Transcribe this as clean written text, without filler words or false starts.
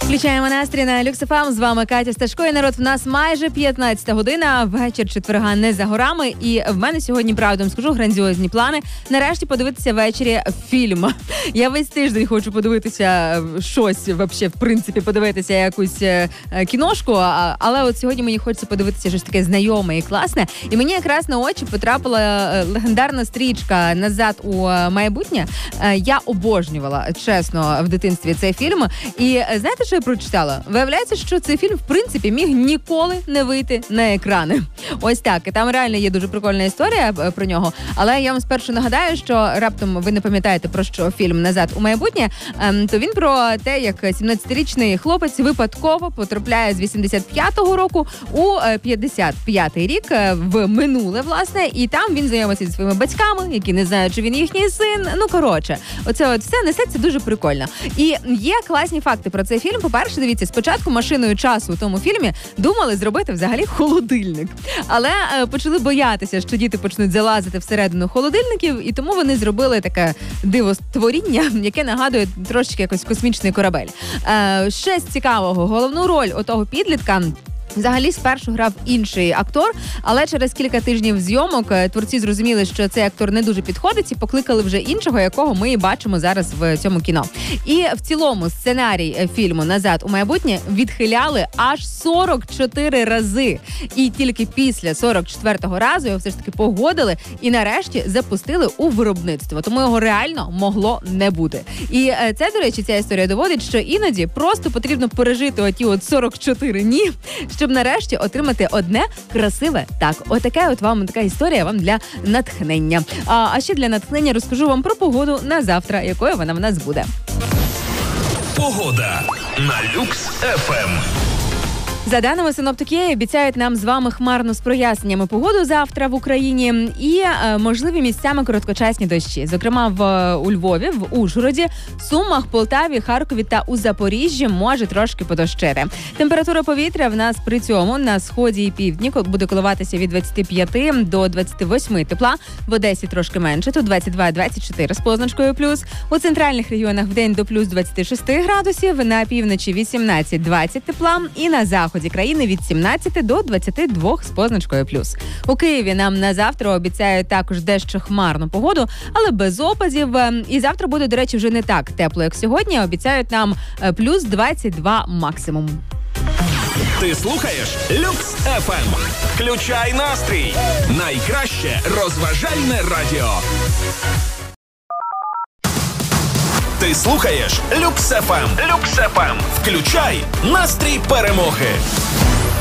Включаємо настрій на Люкс ФМ. З вами Катя Сташко. І народ, в нас майже 15 година, вечір четверга не за горами. І в мене сьогодні, правду вам скажу, грандіозні плани. Нарешті подивитися ввечері фільм. Я весь тиждень хочу подивитися щось, вообще, в принципі, подивитися якусь кіношку. Але от сьогодні мені хочеться подивитися щось таке знайоме і класне. І мені якраз на очі потрапила легендарна стрічка «Назад у майбутнє». Я обожнювала, чесно, в дитинстві цей фільм. І знаєте, що я прочитала? Виявляється, що цей фільм, в принципі, міг ніколи не вийти на екрани. Ось так. І там реально є дуже прикольна історія про нього. Але я вам спершу нагадаю, що раптом ви не пам'ятаєте, про що фільм «Назад у майбутнє», то він про те, як 17-річний хлопець випадково потрапляє з 85-го року у 55-й рік в минуле, власне, і там він знайомиться зі своїми батьками, які не знають, чи він їхній син. Ну, коротше, оце от все несеться дуже прикольно. І є класні факти про цей фільм. По-перше, дивіться, спочатку машиною часу у тому фільмі думали зробити взагалі холодильник. Але почали боятися, що діти почнуть залазити всередину холодильників, і тому вони зробили таке дивостворіння, яке нагадує трошечки якось космічний корабель. Ще з цікавого, головну роль отого підлітка взагалі спершу грав інший актор, але через кілька тижнів зйомок творці зрозуміли, що цей актор не дуже підходить, і покликали вже іншого, якого ми і бачимо зараз в цьому кіно. І в цілому сценарій фільму «Назад у майбутнє» відхиляли аж 44 рази. І тільки після 44-го разу його все ж таки погодили і нарешті запустили у виробництво. Тому його реально могло не бути. І це, до речі, ця історія доводить, що іноді просто потрібно пережити оті от 44 «ні», щоб нарешті отримати одне красиве «так». Отака от вам така історія вам для натхнення. А ще для натхнення розкажу вам про погоду на завтра, якою вона в нас буде. Погода на Люкс ФМ. За даними синоптики, обіцяють нам з вами хмарну з проясненнями погоду завтра в Україні і можливі місцями короткочасні дощі. Зокрема, у Львові, в Ужгороді, Сумах, Полтаві, Харкові та у Запоріжжі може трошки подощити. Температура повітря в нас при цьому на сході і півдні буде коливатися від 25 до 28 тепла. В Одесі трошки менше, тут 22-24 з позначкою плюс. У центральних регіонах вдень до плюс 26 градусів, на півночі 18-20 тепла і на заході країни від 17 до 22 з позначкою плюс. У Києві нам на завтра обіцяють також дещо хмарну погоду, але без опадів. І завтра буде, до речі, вже не так тепло, як сьогодні. Обіцяють нам плюс 22 максимум. Ти слухаєш Люкс ФМ. Включай настрій. Найкраще розважальне радіо. Ти слухаєш Люкс ФМ. Люкс ФМ. Включай настрій перемоги.